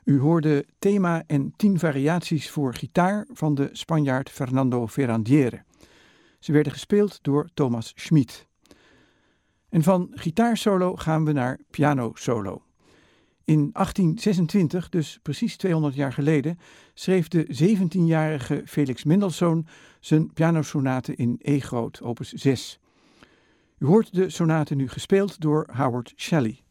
U hoorde thema en 10 variaties voor gitaar van de Spanjaard Fernando Ferrandiere. Ze werden gespeeld door Thomas Schmid. En van gitaarsolo gaan we naar pianosolo. In 1826, dus precies 200 jaar geleden, schreef de 17-jarige Felix Mendelssohn zijn pianosonate in E groot, opus 6. U hoort de sonate nu gespeeld door Howard Shelley.